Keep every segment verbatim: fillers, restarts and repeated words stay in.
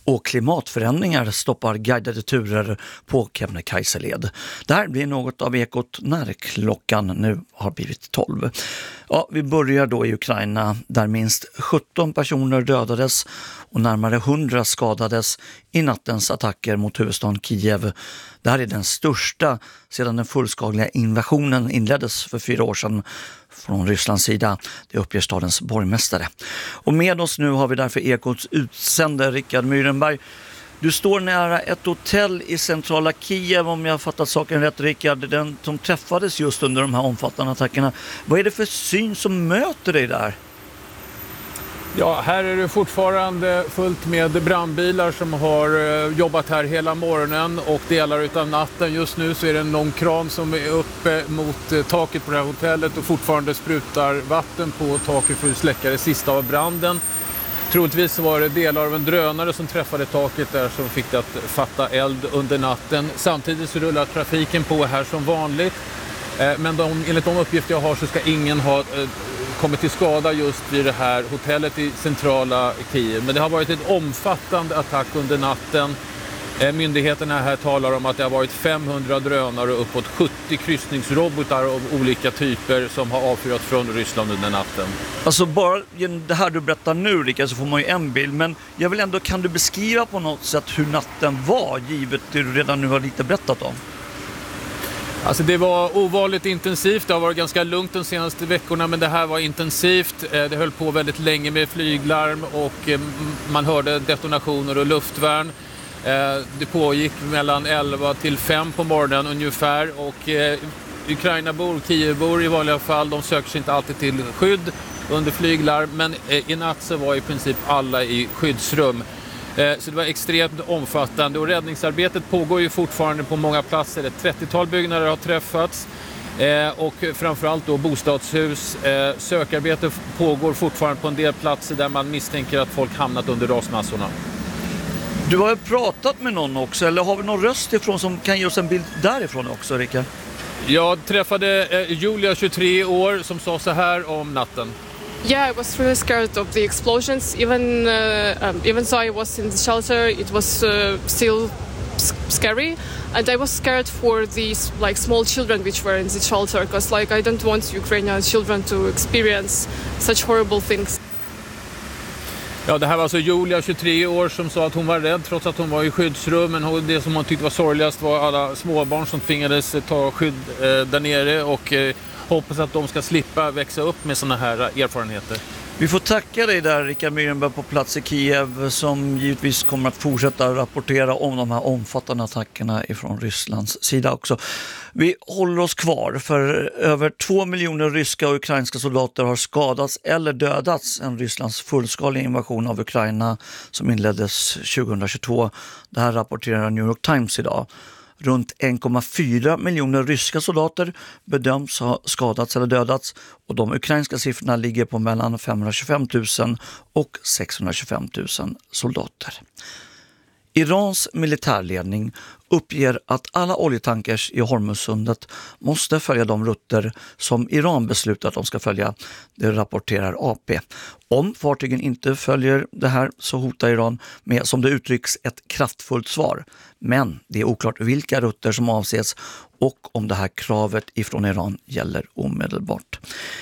Och klimatförändringar stoppar guidade turer på Kebnekaiseled. Det här blir något av Ekot när klockan nu har blivit tolv. Ja, vi börjar då i Ukraina där minst sjutton personer dödades och närmare hundra skadades i nattens attacker mot huvudstaden Kiev. Det här är den största sedan den fullskaliga invasionen inleddes för fyra år sedan från Rysslands sida. Det uppger stadens borgmästare. Och med oss nu har vi därför Ekots utsände Rickard Myrenberg. Du står nära ett hotell i centrala Kiev, om jag har fattat saken rätt, Rickard, den som träffades just under de här omfattande attackerna. Vad är det för syn som möter dig där? Ja, här är det fortfarande fullt med brandbilar som har jobbat här hela morgonen och delar utav natten. Just nu så är det en lång kran som är uppe mot taket på det här hotellet och fortfarande sprutar vatten på taket för att släcka det sista av branden. Troligtvis var det delar av en drönare som träffade taket där som fick det att fatta eld under natten. Samtidigt så rullar trafiken på här som vanligt. Men de, enligt de uppgifter jag har så ska ingen ha kommit till skada just vid det här hotellet i centrala Kiev. Men det har varit ett omfattande attack under natten. Myndigheterna här talar om att det har varit femhundra drönare och uppåt sjuttio kryssningsrobotar av olika typer som har avfyrat från Ryssland under natten. Alltså bara genom det här du berättar nu, Rickard, så får man ju en bild. Men jag vill ändå, kan du beskriva på något sätt hur natten var, givet det du redan nu har lite berättat om? Alltså det var ovanligt intensivt, det har varit ganska lugnt de senaste veckorna, men det här var intensivt. Det höll på väldigt länge med flyglarm och man hörde detonationer och luftvärn. Det pågick mellan elva till fem på morgonen ungefär och Ukrainabor, Kievbor i vanliga fall, de söker sig inte alltid till skydd under flyglarm, men i natt så var i princip alla i skyddsrum. Så det var extremt omfattande och räddningsarbetet pågår ju fortfarande på många platser. Ett trettiotal byggnader har träffats och framförallt då bostadshus. Sökarbete pågår fortfarande på en del platser där man misstänker att folk hamnat under rasmassorna. Du har ju pratat med någon också, eller har vi någon röst ifrån som kan ge oss en bild därifrån också, Rickard? Jag träffade Julia, tjugotre år, som sa så här om natten. Yeah, I was really scared of the explosions. Even uh, um, even though I was in the shelter, it was uh, still scary, and I was scared for these like small children which were in the shelter, because like I don't want Ukrainian children to experience such horrible things. Ja, det här var alltså Julia, tjugotre år, som sa att hon var rädd trots att hon var i skyddsrum. Men det som hon tyckte var sorgligast var alla småbarn som tvingades ta skydd eh, där nere och eh, hoppas att de ska slippa växa upp med såna här erfarenheter. Vi får tacka dig där, Rickard Myrenberg, på plats i Kiev, som givetvis kommer att fortsätta rapportera om de här omfattande attackerna ifrån Rysslands sida också. Vi håller oss kvar, för över två miljoner ryska och ukrainska soldater har skadats eller dödats en Rysslands fullskaliga invasion av Ukraina som inleddes tjugohundratjugotvå. Det här rapporterar New York Times idag. Runt en komma fyra miljoner ryska soldater bedöms ha skadats eller dödats och de ukrainska siffrorna ligger på mellan femhundratjugofem tusen och sexhundratjugofem tusen soldater. Irans militärledning uppger att alla oljetankers i Hormuzsundet måste följa de rutter som Iran beslutat att de ska följa. Det rapporterar A P. Om fartygen inte följer det här så hotar Iran med, som det uttrycks, ett kraftfullt svar. Men det är oklart vilka rutter som avses och om det här kravet ifrån Iran gäller omedelbart.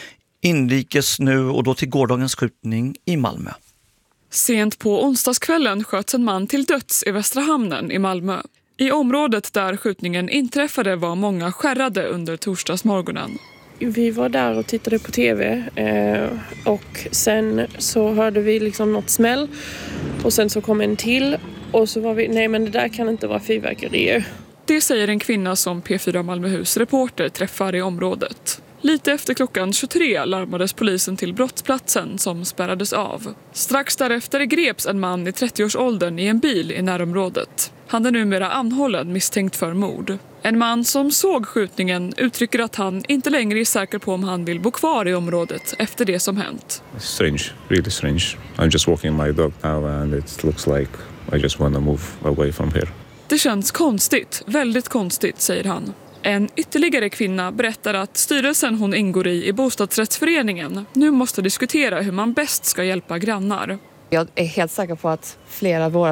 Inrikes nu och då till gårdagens skjutning i Malmö. Sent på onsdagskvällen sköts en man till döds i Västra hamnen i Malmö. I området där skjutningen inträffade var många skärrade under torsdagsmorgonen. Vi var där och tittade på tv eh, och sen så hörde vi liksom något smäll och sen så kom en till och så var vi, nej men det där kan inte vara fyrverkerier. Det säger en kvinna som P fyra Malmöhus reporter träffar i området. Lite efter klockan tjugotre larmades polisen till brottsplatsen som spärrades av. Strax därefter greps en man i trettioårsåldern i en bil i närområdet. Han är numera anhållen misstänkt för mord. En man som såg skjutningen uttrycker att han inte längre är säker på om han vill bo kvar i området efter det som hänt. Strange, really strange. I'm just walking my dog now and it looks like I just want to move away from here. Det känns konstigt, väldigt konstigt, säger han. En ytterligare kvinna berättar att styrelsen hon ingår i i bostadsrättsföreningen nu måste diskutera hur man bäst ska hjälpa grannar. Jag är helt säker på att flera av våra